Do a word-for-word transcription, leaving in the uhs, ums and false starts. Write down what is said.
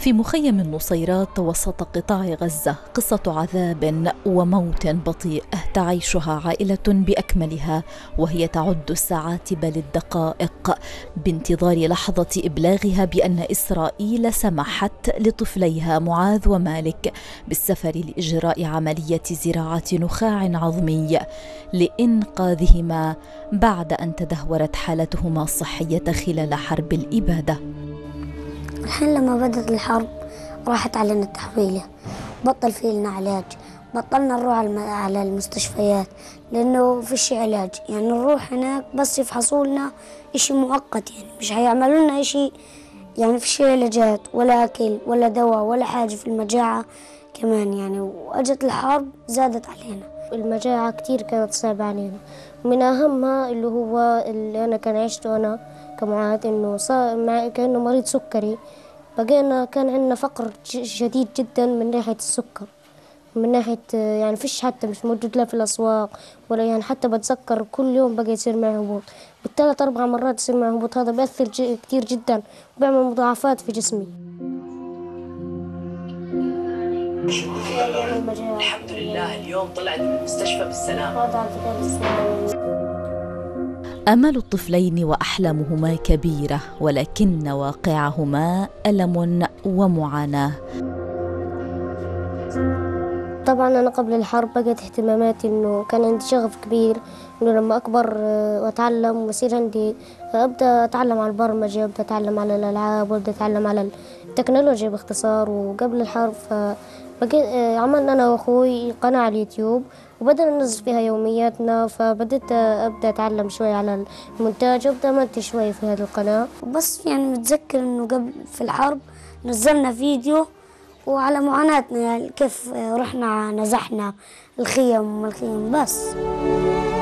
في مخيم النصيرات وسط قطاع غزة قصة عذاب وموت بطيء تعيشها عائلة بأكملها، وهي تعد الساعات بل الدقائق بانتظار لحظة إبلاغها بأن إسرائيل سمحت لطفليها معاذ ومالك بالسفر لإجراء عملية زراعة نخاع عظمي لإنقاذهما بعد أن تدهورت حالتهما الصحية خلال حرب الإبادة. الحين لما بدأت الحرب راحت علينا التحويلة، بطل في لنا علاج، بطلنا نروح على المستشفيات لأنه فيش علاج، يعني نروح هناك بس يفحصوا لنا إشي مؤقت، يعني مش هيعملوا لنا إشي، يعني فيش علاجات ولا أكل ولا دواء ولا حاجة في المجاعة كمان يعني. وأجت الحرب زادت علينا المجاعة كتير، كانت صعبة علينا، ومن أهمها اللي هو اللي أنا كان عشته أنا كمعاذ إنه صار كأنه مريض سكري، بقينا كان عندنا فقر شديد جدا من ناحية السكر، من ناحية يعني فيش حتى مش موجود لا في الأسواق ولا، يعني حتى بتذكر كل يوم بقى يصير معي هبوط بالثلاث أربع مرات يصير معي هبوط. هذا بيأثر كتير جدا وبيعمل مضاعفات في جسمي. الحمد لله اليوم طلعت من المستشفى بالسلام. آمال الطفلين وأحلامهما كبيرة، ولكن واقعهما ألم ومعاناة. طبعا أنا قبل الحرب بقت اهتماماتي إنه كان عندي شغف كبير إنه لما أكبر وأتعلم ويصير عندي أبدأ أتعلم على البرمجة وأبدأ أتعلم على الألعاب وأبدأ أتعلم على التكنولوجيا باختصار. وقبل الحرب فبقيت عملنا أنا وأخوي قناة على اليوتيوب وبدأنا ننزل فيها يومياتنا، فبدأت أبدأ أتعلم شوي على المونتاج وأبدأ أمنتج شوي في هذه القناة. بس يعني متذكر إنه قبل في الحرب نزلنا فيديو وعلى معاناتنا، يعني كيف رحنا نزحنا الخيم والخيم بس.